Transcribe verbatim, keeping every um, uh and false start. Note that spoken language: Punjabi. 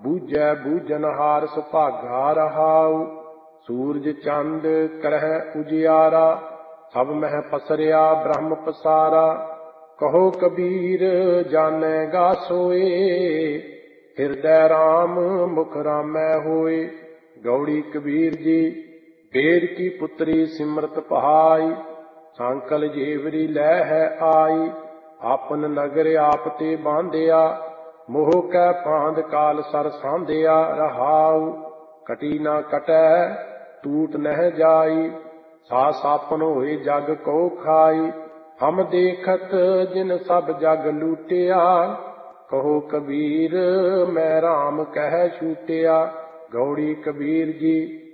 ਬੂਝੈ ਬੂਝਨਹਾਰ ਸੁਭਾਗਾ ਰਹਾਉ। ਸੂਰਜ ਚੰਦ ਕਰਹਿ ਉਜਿਆਰਾ, ਸਭ ਮਹਿ ਪਸਰਿਆ ਬ੍ਰਹਮ ਪਸਾਰਾ। ਕਹੋ ਕਬੀਰ ਜਾਣੇਗਾ ਸੋਏ, ਹਿਰਦੈ ਰਾਮ ਮੁਖ ਰਾਮੈ ਹੋਏ। ਗੌੜੀ ਕਬੀਰ ਜੀ ਬੇਦ ਕੀ ਪੁੱਤਰੀ ਸਿਮਰਤ ਪਹਾਈ, ਸੰਕਲ ਜੇਵਰੀ ਲੈ ਹੈ ਆਈ। ਆਪਨ ਨਗਰ ਆਪ ਤੇ ਬਾਂਧਿਆ, ਮੋਹ ਕੈ ਪਾਂਧ ਕਾਲ ਸਰ ਸਾਂਧਿਆ ਰਹਾਉ। ਕਟੀ ਨਾ ਕਟੈ ਟੂਟ ਨਹਿ ਜਾਈ, ਸਾ ਸਾਪਨ ਹੋਏ ਜਗ ਕੋ ਖਾਈ। ਹਮ ਦੇਖਤ ਜਿਨ ਸਭ ਜਗ ਲੂਟਿਆ, ਕਹੋ ਕਬੀਰ ਮੈਂ ਰਾਮ ਕਹਿ ਛੂਟਿਆ। ਗੌੜੀ ਕਬੀਰ ਜੀ